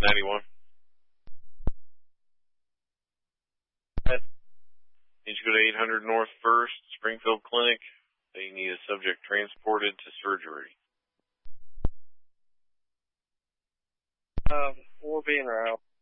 91. Need to go to 800 North 1st, Springfield Clinic. They need a subject transported to surgery. We'll be in route.